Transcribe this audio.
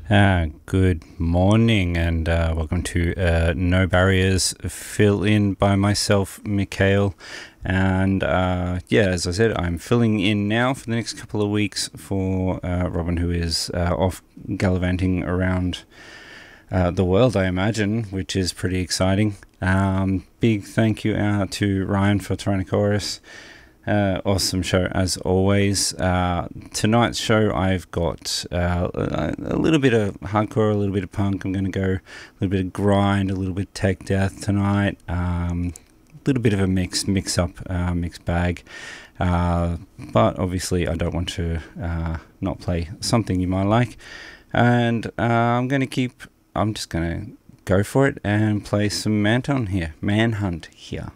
Good morning and welcome to No Barriers Fill In by myself, Mikhail. And as I said, I'm filling in now for the next couple of weeks for Robin, who is off gallivanting around the world, I imagine, which is pretty exciting. Big thank you out to Ryan for Tyrannosaurus. Awesome show as always. Tonight's show I've got a little bit of hardcore, a little bit of punk. I'm going to go a little bit of grind, a little bit of tech death tonight. A little bit of a mixed bag. But obviously I don't want to not play something you might like. And I'm just going to go for it and play some Manhunt here.